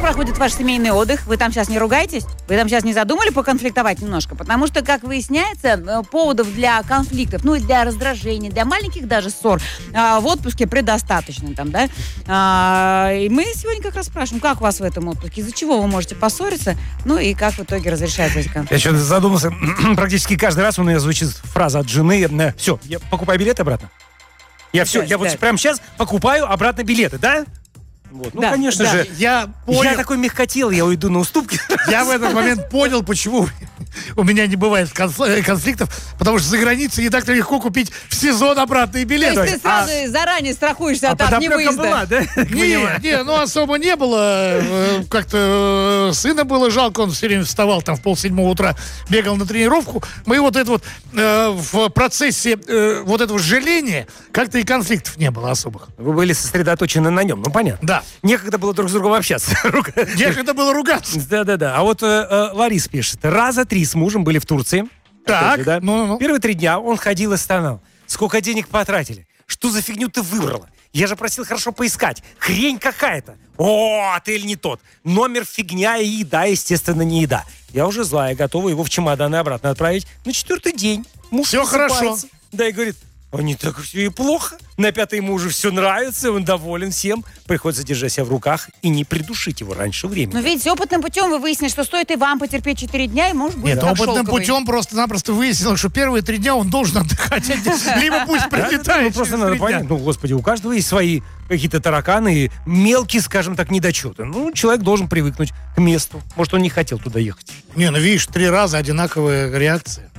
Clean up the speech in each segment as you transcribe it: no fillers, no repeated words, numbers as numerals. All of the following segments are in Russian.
проходит ваш семейный отдых? Вы там сейчас не ругаетесь? Вы там сейчас не задумали поконфликтовать немножко? Потому что, как выясняется, поводов для конфликтов, ну и для раздражения, для маленьких даже ссор в отпуске предостаточно там, да? И мы сегодня как раз спрашиваем, как у вас в этом отпуске, из-за чего вы можете поссориться, ну и как в итоге разрешаются эти конфликты. Я что-то задумался, практически каждый раз у меня звучит фраза от жены: все, я покупаю билеты обратно. Я вот прямо сейчас покупаю обратно билеты, да? Вот. Ну, да, конечно же, я такой мягкотел, я уйду на уступки. Я в этот момент понял, почему у меня не бывает конфликтов, потому что за границей не так-то легко купить в сезон обратные билеты. То есть ты сразу заранее страхуешься от невыезда. Была, да? Особо не было. Как-то сына было жалко, он все время вставал там в 6:30 утра, бегал на тренировку. Мы вот это вот в процессе вот этого жаления как-то и конфликтов не было особых. Вы были сосредоточены на нем, ну понятно. Да. Некогда было друг с другом общаться. Некогда было ругаться. Да. А вот Ларис пишет: раза 3 с мужем были в Турции. Так, же, да? Первые 3 дня он ходил и стонал. Сколько денег потратили? Что за фигню ты выбрала? Я же просил хорошо поискать. Хрень какая-то. О, отель не тот. Номер фигня, и еда, естественно, не еда. Я уже злая, готова его в чемоданы обратно отправить. На 4-й день муж все хорошо. Да, и говорит: не так все и плохо. На 5-й ему уже все нравится, он доволен всем. Приходится держать себя в руках и не придушить его раньше времени. Но видите, опытным путем вы выяснили, что стоит и вам потерпеть 4 дня, и муж будет как опытным шелковый. путем просто-напросто выяснилось, что первые 3 дня он должен отдыхать. Либо пусть прилетает. Просто надо понять, господи, у каждого есть свои какие-то тараканы и мелкие, скажем так, недочеты. Человек должен привыкнуть к месту. Может, он не хотел туда ехать. Видишь, 3 раза одинаковая реакция.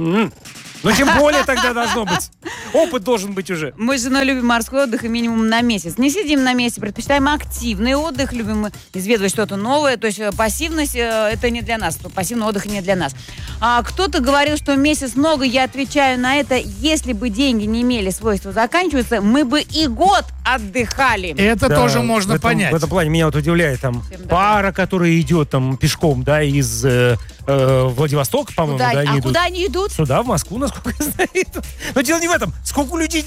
Тем более тогда должно быть. Опыт должен быть уже. Мы с женой любим морской отдых и минимум на месяц. Не сидим на месте, предпочитаем активный отдых, любим изведывать что-то новое. То есть пассивность это не для нас, пассивный отдых не для нас. Кто-то говорил, что месяц много, я отвечаю на это: если бы деньги не имели свойства заканчиваться, мы бы и год отдыхали. Это тоже можно понять. В этом плане меня удивляет пара, которая идет пешком, да, из Владивостока, по-моему, да, куда они идут? Сюда, в Москву, насколько я знаю. Но дело не в этом. Сколько людей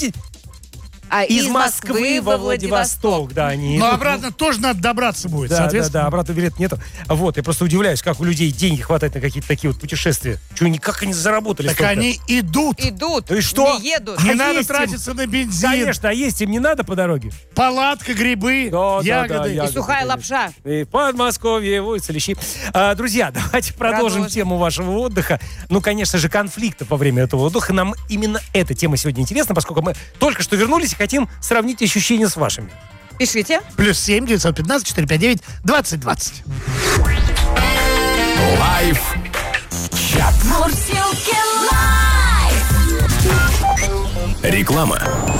из Москвы во Владивосток, да, они идут. Но обратно тоже надо добраться будет, соответственно. Да, обратно билета нету. Я просто удивляюсь, как у людей деньги хватает на какие-то такие вот путешествия. Как они заработали так столько? Они идут. И что? Не едут. Не надо тратиться на бензин. Конечно, а есть им не надо по дороге. Палатка, грибы, ягоды. И сухая лапша. И Подмосковье, водятся лещи. Друзья, давайте продолжим тему вашего отдыха. Конечно же, конфликтов во время этого отдыха. Нам именно эта тема сегодня интересна, поскольку мы только что вернулись и хотим сравнить ощущения с вашими. Пишите. +7 915 459 2020. Лайф чат. Реклама.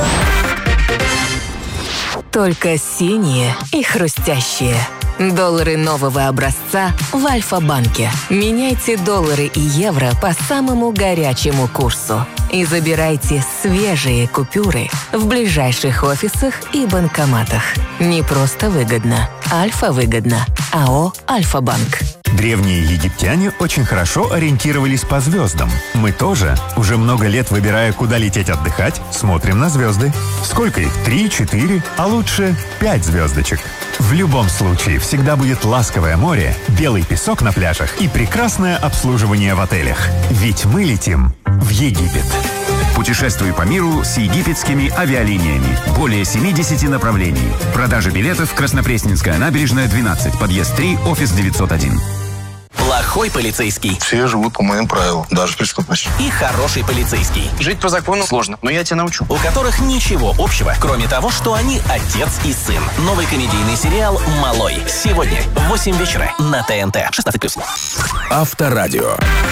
Только синие и хрустящие. Доллары нового образца в Альфа-банке. Меняйте доллары и евро по самому горячему курсу. И забирайте свежие купюры в ближайших офисах и банкоматах. Не просто выгодно. Альфа-выгодно. АО «Альфа-банк». Древние египтяне очень хорошо ориентировались по звездам. Мы тоже, уже много лет выбирая, куда лететь отдыхать, смотрим на звезды. Сколько их? 3, 4, а лучше 5 звездочек. В любом случае, всегда будет ласковое море, белый песок на пляжах и прекрасное обслуживание в отелях. Ведь мы летим в Египет. Путешествуй по миру с египетскими авиалиниями. Более 70 направлений. Продажа билетов: Краснопресненская набережная, 12, подъезд 3, офис 901. Плохой полицейский. Все живут по моим правилам, даже преступность. И хороший полицейский. Жить по закону сложно, но я тебя научу. У которых ничего общего, кроме того, что они отец и сын. Новый комедийный сериал «Малой». Сегодня в 8 вечера на ТНТ. 16+. Авторадио.